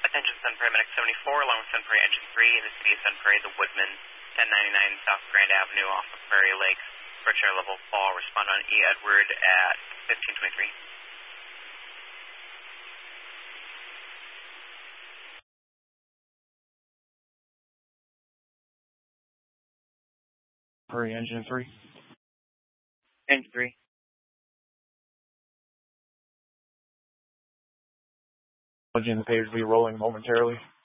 Attention Sun Prairie Medic 74, along with Sun Prairie Engine 3 in the city of Sun Prairie, the Woodman, 1099 South Grand Avenue off of Prairie Lakes. Approach air level fall. Respond on E. Edward at 1523. Prairie Engine 3. Engine 3. Engine page will be rolling momentarily.